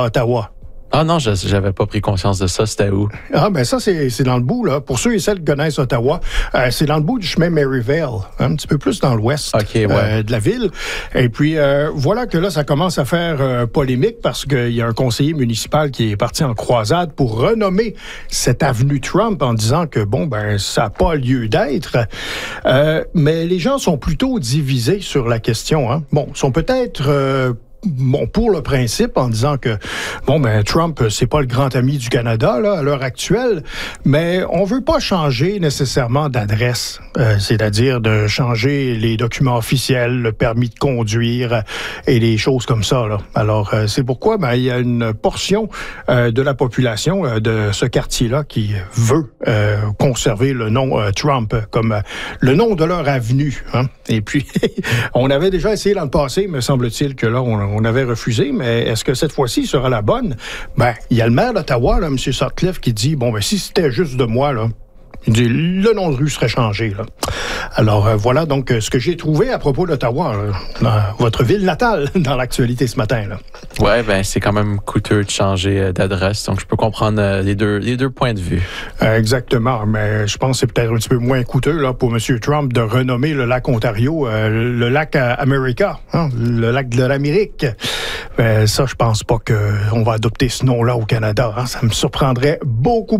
à Ottawa. Ah non, j'avais pas pris conscience de ça. C'était où? Ah, ben ça, c'est dans le bout, là. Pour ceux et celles qui connaissent Ottawa, c'est dans le bout du chemin Maryvale, un petit peu plus dans l'ouest de la ville. Et puis, voilà que là, ça commence à faire polémique parce qu'il y a un conseiller municipal qui est parti en croisade pour renommer cette avenue Trump en disant que, bon, ben, ça n'a pas lieu d'être. Mais les gens sont plutôt divisés sur la question, hein. Bon, sont peut-être... pour le principe, en disant que, bon, ben, Trump, c'est pas le grand ami du Canada, là, à l'heure actuelle, mais on veut pas changer nécessairement d'adresse, c'est-à-dire de changer les documents officiels, le permis de conduire et des choses comme ça, là. Alors, c'est pourquoi, ben, il y a une portion de la population de ce quartier-là qui veut conserver le nom Trump comme le nom de leur avenue, hein. Et puis, on avait déjà essayé dans le passé, me semble-t-il que là, on avait refusé, mais est-ce que cette fois-ci sera la bonne? Ben, il y a le maire d'Ottawa, là, M. Sutcliffe, qui dit, bon, ben, si c'était juste de moi, là, il dit, le nom de rue serait changé, là. Alors, voilà donc ce que j'ai trouvé à propos d'Ottawa, dans votre ville natale, dans l'actualité ce matin, là. Ouais, ben, c'est quand même coûteux de changer d'adresse, donc je peux comprendre les deux points de vue. Exactement, mais je pense que c'est peut-être un petit peu moins coûteux, là, pour M. Trump de renommer le lac Ontario le lac America, hein, le lac de l'Amérique. Ça, je pense pas qu'on va adopter ce nom-là au Canada, hein. Ça me surprendrait beaucoup.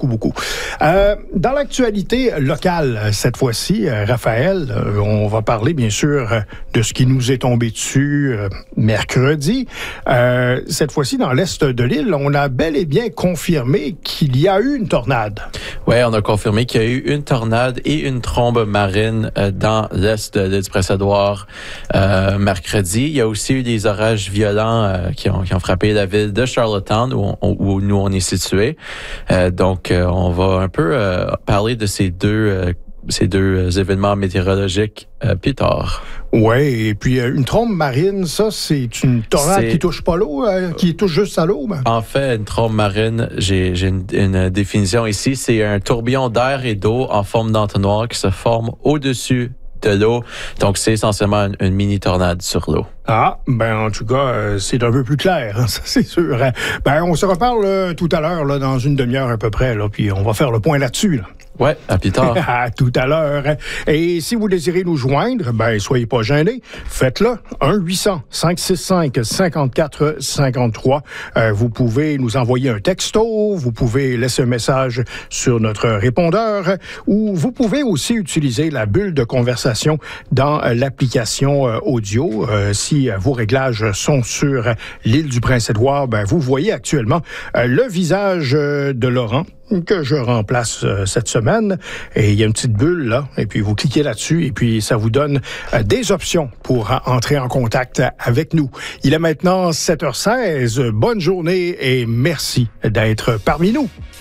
Dans l'actualité locale, cette fois-ci, Raphaël, on va parler bien sûr de ce qui nous est tombé dessus mercredi. Cette fois-ci, dans l'est de l'île, on a bel et bien confirmé qu'il y a eu une tornade. Oui, on a confirmé qu'il y a eu une tornade et une trombe marine dans l'est de l'île du Prince-Édouard mercredi. Il y a aussi eu des orages violents qui ont frappé la ville de Charlottetown, où nous on est situé. Donc, on va un peu parler de ces deux événements météorologiques plus tard. Oui, et puis une trombe marine, ça, c'est une tornade qui touche pas l'eau, qui touche juste à l'eau. Ben. En fait, une trombe marine, j'ai une définition ici, c'est un tourbillon d'air et d'eau en forme d'entonnoir qui se forme au-dessus de l'eau. Donc, c'est essentiellement une mini-tornade sur l'eau. Ah, ben en tout cas, c'est un peu plus clair, hein, ça c'est sûr. Ben, on se reparle tout à l'heure, là, dans une demi-heure à peu près, là, puis on va faire le point là-dessus, là. Ouais, à plus tard. À tout à l'heure. Et si vous désirez nous joindre, ben soyez pas gênés, faites-le. 1-800-565-5453. Vous pouvez nous envoyer un texto, vous pouvez laisser un message sur notre répondeur, ou vous pouvez aussi utiliser la bulle de conversation dans l'application audio. Si vos réglages sont sur l'île du Prince-Édouard, ben vous voyez actuellement le visage de Laurent, que je remplace cette semaine. Et il y a une petite bulle, là, et puis vous cliquez là-dessus, et puis ça vous donne des options pour entrer en contact avec nous. Il est maintenant 7h16. Bonne journée et merci d'être parmi nous.